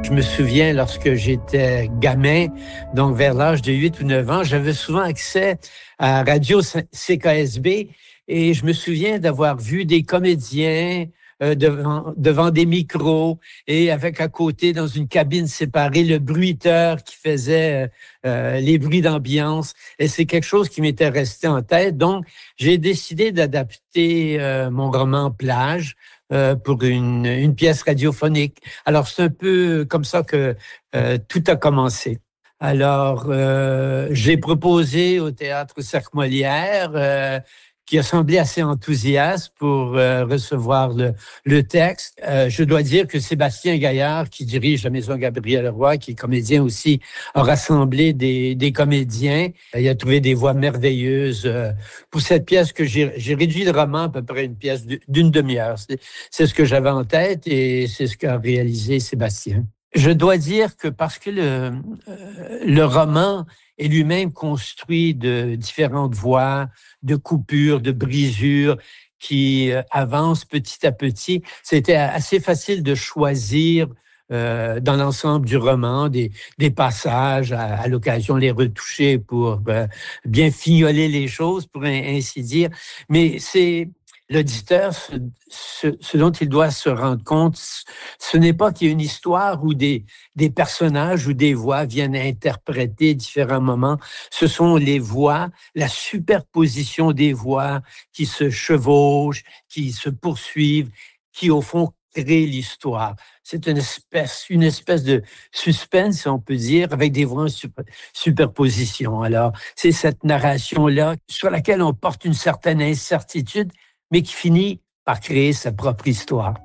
Je me souviens, lorsque j'étais gamin, donc vers l'âge de 8 ou 9 ans, j'avais souvent accès à Radio CKSB et je me souviens d'avoir vu des comédiens devant des micros et avec à côté, dans une cabine séparée, le bruiteur qui faisait les bruits d'ambiance. Et c'est quelque chose qui m'était resté en tête. Donc, j'ai décidé d'adapter mon roman Plage pour une pièce radiophonique. Alors, c'est un peu comme ça que tout a commencé. Alors, j'ai proposé au Théâtre Cercle Molière, qui a semblé assez enthousiaste pour recevoir le texte. Je dois dire que Sébastien Gaillard, qui dirige la Maison Gabriel Roy, qui est comédien aussi, a rassemblé des comédiens. Il a trouvé des voix merveilleuses pour cette pièce que j'ai réduit le roman à peu près une pièce d'une demi-heure. C'est ce que j'avais en tête et c'est ce qu'a réalisé Sébastien. Je dois dire que parce que le roman est lui-même construit de différentes voix, de coupures, de brisures qui avancent petit à petit, c'était assez facile de choisir dans l'ensemble du roman des passages, à l'occasion les retoucher pour bien fignoler les choses, pour ainsi dire. Mais c'est l'auditeur, ce dont il doit se rendre compte, ce n'est pas qu'il y a une histoire où des personnages ou des voix viennent interpréter différents moments. Ce sont les voix, la superposition des voix qui se chevauchent, qui se poursuivent, qui au fond créent l'histoire. C'est une espèce de suspense, si on peut dire, avec des voix en superposition. Alors, c'est cette narration-là sur laquelle on porte une certaine incertitude, mais qui finit par créer sa propre histoire.